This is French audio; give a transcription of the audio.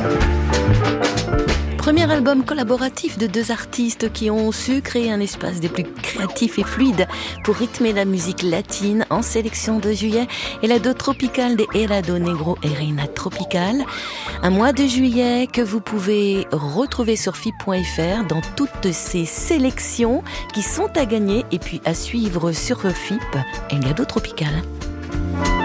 Premier album collaboratif de deux artistes qui ont su créer un espace des plus créatifs et fluides pour rythmer la musique latine en sélection de juillet. Helado Tropical de Helado Negro et Reina Tropical. Un mois de juillet que vous pouvez retrouver sur FIP.fr dans toutes ces sélections qui sont à gagner et puis à suivre sur FIP Helado Tropical.